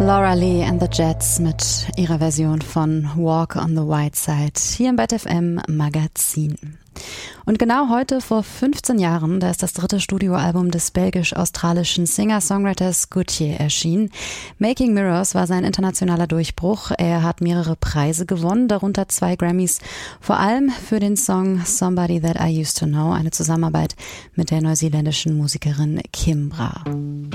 Laura Lee and the Jets mit ihrer Version von Walk on the White Side hier im Bett FM Magazin. Und genau heute vor 15 Jahren, da ist das dritte Studioalbum des belgisch-australischen Singer-Songwriters Gautier erschienen. Making Mirrors war sein internationaler Durchbruch. Er hat mehrere Preise gewonnen, darunter 2 Grammys, vor allem für den Song Somebody That I Used to Know, eine Zusammenarbeit mit der neuseeländischen Musikerin Kimbra.